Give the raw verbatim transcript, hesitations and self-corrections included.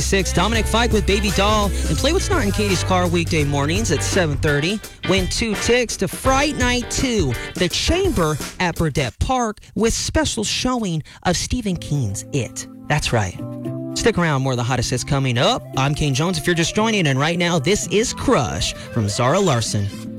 Six, Dominic Fike with Baby Doll, and play what's not in Katie's car weekday mornings at seven thirty. Win two tickets to Fright Night two, The Chamber at Burdett Park, with special showing of Stephen King's It. That's right. Stick around, more of the hottest hits coming up. I'm Kane Jones if you're just joining, and right now this is Crush from Zara Larsson.